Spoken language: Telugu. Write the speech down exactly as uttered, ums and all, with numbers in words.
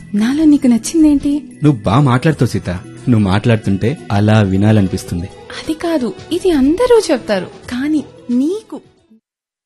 నాలో నీకు నచ్చిందేంటి? నువ్వు బాగా మాట్లాడుతావు సీత. నువ్వు మాట్లాడుతుంటే అలా వినాలనిపిస్తుంది. అది కాదు, ఇది అందరూ చెప్తారు, కానీ నీకు